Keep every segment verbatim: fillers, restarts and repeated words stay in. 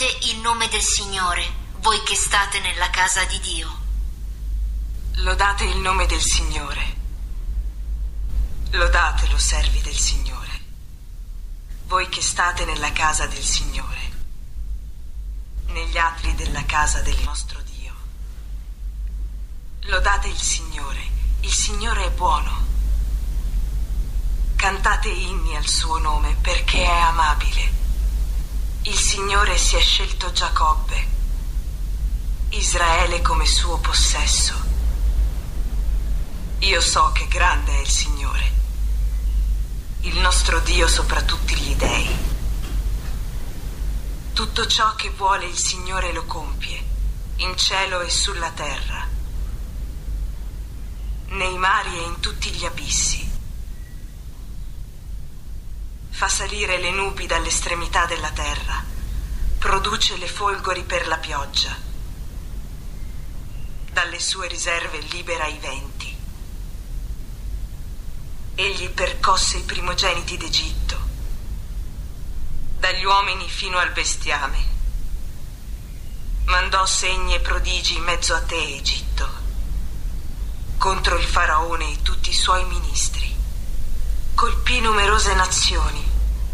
Lodate il nome del Signore, voi che state nella casa di Dio. Lodate il nome del Signore. Lodatelo, servi del Signore, voi che state nella casa del Signore, negli atri della casa del nostro Dio. Lodate il Signore, il Signore è buono. Cantate inni al suo nome perché è amabile. Il Signore si è scelto Giacobbe, Israele come suo possesso. Io so che grande è il Signore, il nostro Dio sopra tutti gli dei. Tutto ciò che vuole il Signore lo compie, in cielo e sulla terra, nei mari e in tutti gli abissi. Fa salire le nubi dall'estremità della terra, produce le folgori per la pioggia. Dalle sue riserve libera i venti. Egli percosse i primogeniti d'Egitto, dagli uomini fino al bestiame. Mandò segni e prodigi in mezzo a te, Egitto, contro il faraone e tutti i suoi ministri. Colpì numerose nazioni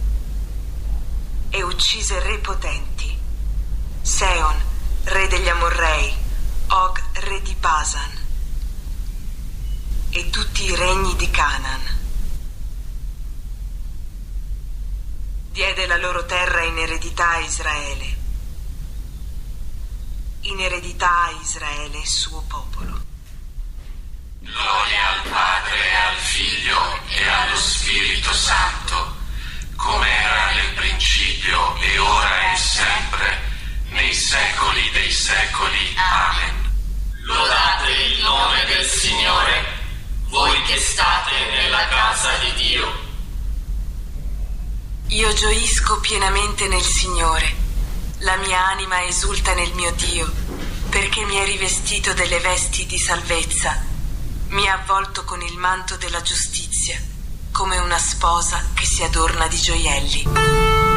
e uccise re potenti, Seon, re degli Amorrei, Og, re di Basan, e tutti i regni di Canaan. Diede la loro terra in eredità a Israele, in eredità a Israele, suo popolo. Gloria al Padre, al Figlio e allo Spirito Santo, come era nel principio e ora e sempre, nei secoli dei secoli. Amen. Lodate il nome del Signore, voi che state nella casa di Dio. Io gioisco pienamente nel Signore, la mia anima esulta nel mio Dio, perché mi ha rivestito delle vesti di salvezza. Mi ha avvolto con il manto della giustizia, come una sposa che si adorna di gioielli.